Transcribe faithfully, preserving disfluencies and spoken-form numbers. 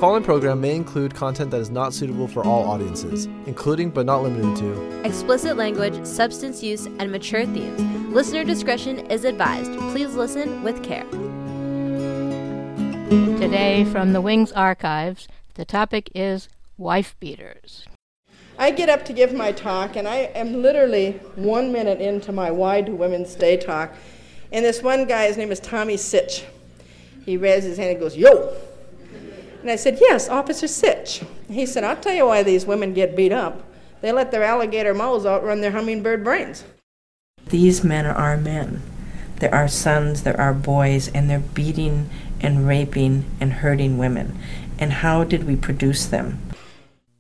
following program may include content that is not suitable for all audiences, including but not limited to explicit language, substance use, and mature themes. Listener discretion is advised. Please listen with care. Today, from the Wings Archives, the topic is wife beaters. I get up to give my talk, and I am literally one minute into my Why Do Women's Day talk, and this one guy, his name is Tommy Sitch. He raises his hand and goes, "Yo!" And I said, "Yes, Officer Sitch." He said, "I'll tell you why these women get beat up. They let their alligator mouths outrun their hummingbird brains." These men are our men. They're our sons, they're our boys, and they're beating and raping and hurting women. And how did we produce them?